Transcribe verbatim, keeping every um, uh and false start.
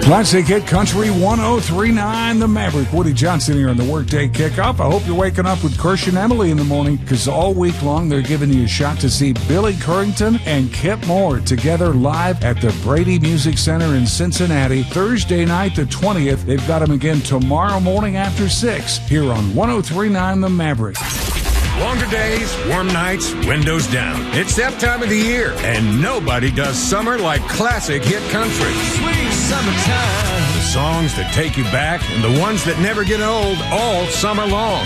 Classic Hit Country one oh three point nine, The Maverick. Woody Johnson here on the Workday Kickoff. I hope you're waking up with Kirsch and Emily in the morning, because all week long they're giving you a shot to see Billy Currington and Kip Moore together live at the Brady Music Center in Cincinnati, Thursday night the twentieth. They've got them again tomorrow morning after six here on one oh three point nine, The Maverick. Longer days, warm nights, windows down. It's that time of the year, and nobody does summer like Classic Hit Country. Sweet summertime. The songs that take you back and the ones that never get old all summer long.